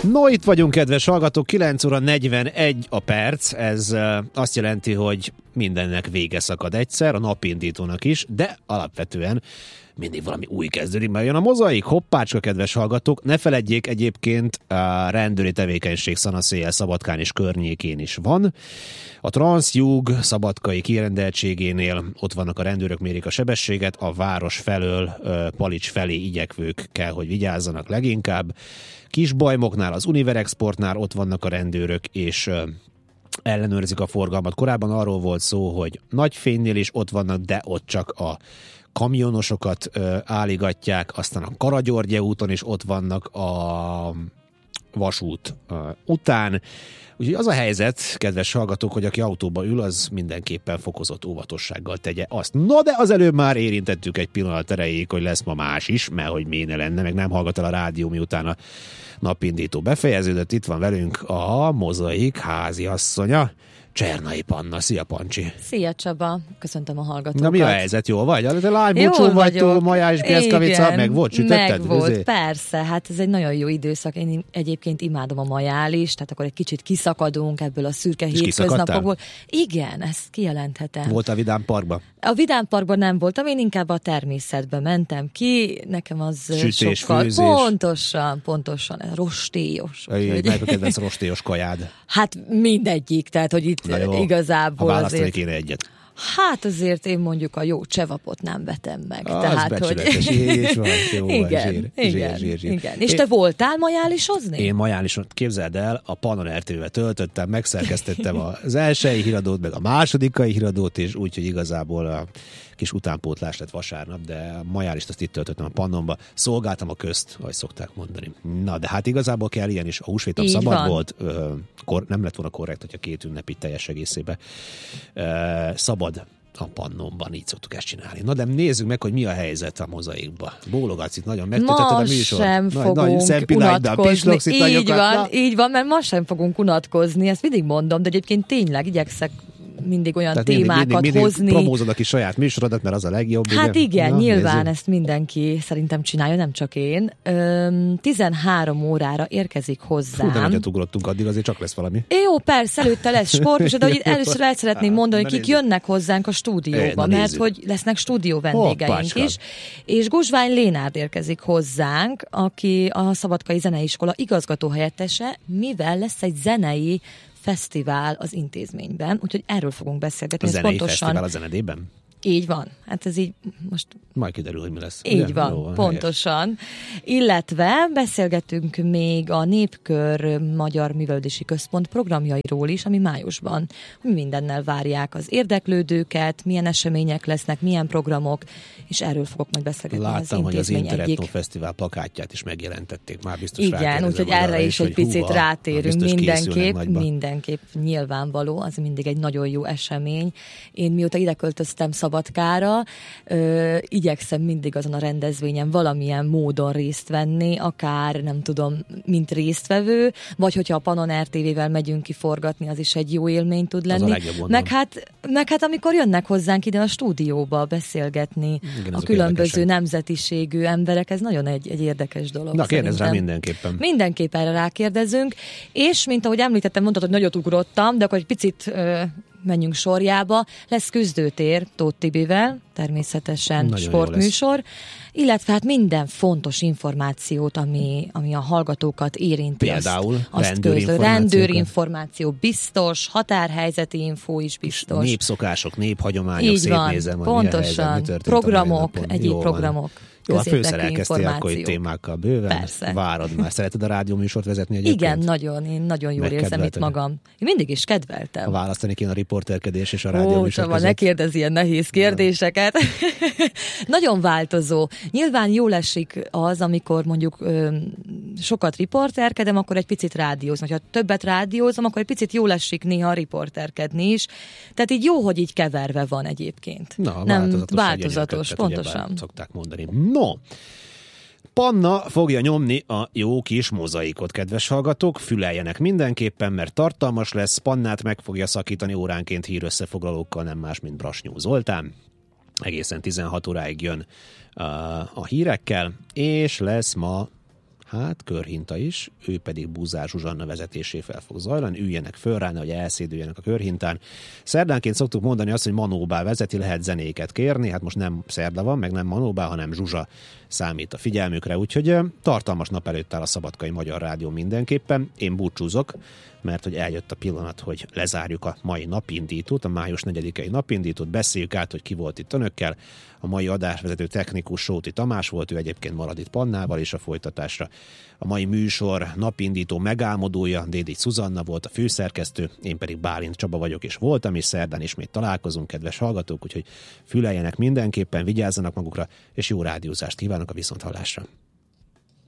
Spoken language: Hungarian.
No, itt vagyunk, kedves hallgatók, 9 óra 41 a perc, ez azt jelenti, hogy mindennek vége szakad egyszer, a napindítónak is, de alapvetően mindig valami új kezdődik, mert jön a mozaik, hoppácska, kedves hallgatók. Ne feledjék, egyébként a rendőri tevékenység szanaszéjjel Szabadkán és környékén is van. A Transjug szabadkai kirendeltségénél ott vannak a rendőrök, mérik a sebességet, a város felől, Palics felé igyekvők kell, hogy vigyázzanak leginkább. Kisbajmoknál, az Univerexportnál ott vannak a rendőrök, és ellenőrzik a forgalmat. Korábban arról volt szó, hogy Nagyfénynél is ott vannak, de ott csak a kamionosokat álligatják, aztán a Karagyörgye úton is ott vannak a vasút után. Úgyhogy az a helyzet, kedves hallgatók, hogy aki autóba ül, az mindenképpen fokozott óvatossággal tegye azt. No, de az előbb már érintettük egy pillanat erejéig, hogy lesz ma más is, mert hogy miért ne lenne, meg nem hallgat el a rádió, miután a napindító befejeződött. Itt van velünk a mozaik háziasszonya, Csernai Panna. Szia, Pancsi! Szia, Csaba! Köszöntöm a hallgatókat! Na, mi a helyzet? Jól vagy? Te lánybúcsú vagy, túl, Majá és Pieszkavica, meg volt, sütötted? Meg volt, persze. Hát ez egy nagyon jó időszak. Én egyébként imádom a majálist, tehát akkor egy kicsit kiszakadunk ebből a szürke hétköznapokból. Igen, ezt kijelenthetem. Volt a Vidám Parkban? A Vidám Parkban nem voltam, én inkább a természetbe mentem ki. Nekem az sütés, sokkal... főzés. Pontosan. Rostélyos. Meg a kedvenc rostélyos kajád? Hát mindegyik, tehát hogy itt igazából ha választani kéne egyet. Hát azért én mondjuk a jó csevapot nem vetem meg. Az tehát, becsületes, és van, jó igen, van, zsír. Igen. És te voltál majálisozni? Én majálison, képzeld el, a Pannon RTV-vel töltöttem, megszerkesztettem az elsői híradót, meg a másodikai híradót, és úgyhogy igazából a kis utánpótlás lett vasárnap, de a majálist azt itt töltöttem a Pannonba, szolgáltam a közt, ahogy szokták mondani. Na, de hát igazából kell ilyen is, a húsvétnap szabad van. Volt, nem lett volna korrekt, hogyha két ünnep itt teljes egészében szabad a Pannonban, így szoktuk ezt csinálni. Na, de nézzük meg, hogy mi a helyzet a mozaikban. Bólogatsz itt nagyon, megtetetted a műsort. Ma sem fogunk unatkozni. Így van, mert ma sem fogunk unatkozni, ezt mindig mondom, de egyébként tényleg igyekszek mindig olyan tehát témákat mindig hozni. Promózod a kis saját műsorodat, mert az a legjobb. Hát igen, na, nyilván nézzük. Ezt mindenki szerintem csinálja, nem csak én. 13 órára érkezik hozzám. Fú, de nagyot ugrottunk addig, azért csak lesz valami. Jó, persze, előtte lesz sport, de hogy először el szeretném mondani, hogy kik jönnek hozzánk a stúdióba, mert hogy lesznek stúdió vendégeink is. És Guzsvány Lénárd érkezik hozzánk, aki a Szabadkai Zeneiskola igazgatóhelyettese, mivel lesz egy zenei fesztivál az intézményben, úgyhogy erről fogunk beszélgetni. A zenei fesztivál a Zenedében? Így van. Hát ez így most... Majd kiderül, hogy mi lesz. Így ugye? Van, jó, pontosan. Helyes. Illetve beszélgetünk még a Népkör Magyar Művelődési Központ programjairól is, ami májusban mindennel várják az érdeklődőket, milyen események lesznek, milyen programok, és erről fogok majd beszélgetni. Láttam, hogy az Interetno Fesztivál plakátját is megjelentették, már biztos. Igen, úgyhogy erre is egy picit rátérünk mindenképp nyilvánvaló, az mindig egy nagyon jó esemény. Én mióta ide költöztem Szabadkára, igyekszem mindig azon a rendezvényen valamilyen módon részt venni, akár nem tudom, mint résztvevő, vagy hogyha a Pannon RTV-vel megyünk kiforgatni, az is egy jó élmény tud lenni. Meg hát amikor jönnek hozzánk ide a stúdióba beszélgetni, igen, a különböző nemzetiségű emberek, ez nagyon egy érdekes dolog. Na, kérdezz rá mindenképpen. Mindenképpen erre rákérdezünk, és mint ahogy említettem, mondtad, hogy nagyot ugrottam, de akkor egy picit menjünk sorjába. Lesz küzdőtér Tóth Tibivel, természetesen nagyon sportműsor, illetve hát minden fontos információt, ami a hallgatókat érinti. Például rendőrinformáció biztos, határhelyzeti infó is biztos. Népszokások, néphagyományok, így szép van, nézem, pontosan, programok, egyéb programok. Jó, a főszerelkeztél akkor itt témákkal bőven. Persze. Várod már. Szereted a rádióműsort vezetni egyébként? Igen, nagyon. Én nagyon jól érzem itt magam. Én mindig is kedveltem. Ha választani kéne a riporterkedés és a rádióműsor között. Ne kérdezz ilyen nehéz kérdéseket. Nagyon változó. Nyilván jól esik az, amikor mondjuk sokat riporterkedem, akkor egy picit rádiózom. Ha többet rádiózom, akkor egy picit jól esik néha riporterkedni is. Tehát így jó, hogy így keverve van egyébként. Na, nem változatos, pontosan. Szokták mondani. No, Panna fogja nyomni a jó kis mozaikot, kedves hallgatók, füleljenek mindenképpen, mert tartalmas lesz, Pannát meg fogja szakítani óránként hírösszefoglalókkal, nem más, mint Brasnyó Zoltán. Egészen 16 óráig jön a hírekkel, és lesz ma hát körhinta is, ő pedig Búzár Zsuzsanna vezetésével fog zajlani, üljenek föl rá, hogy elszédüljenek a körhintán. Szerdánként szoktuk mondani azt, hogy Manóbá vezeti, lehet zenéket kérni, hát most nem szerda van, meg nem Manóbá, hanem Zsuzsa számít a figyelmükre, úgyhogy tartalmas nap előtt áll a Szabadkai Magyar Rádió mindenképpen. Én búcsúzok, mert hogy eljött a pillanat, hogy lezárjuk a mai napindítót, a május 4-i napindítót, beszéljük át, hogy ki volt itt önökkel. A mai adásvezető technikus Sóti Tamás volt, ő egyébként marad itt Pannával is a folytatásra. A mai műsor napindító megálmodója Dédics Zuzanna volt a főszerkesztő, én pedig Bálint Csaba vagyok, és voltam, és szerdán ismét találkozunk, kedves hallgatók, úgyhogy füleljenek mindenképpen, vigyázzanak magukra, és jó rádiózást kívánok a viszonthallásra.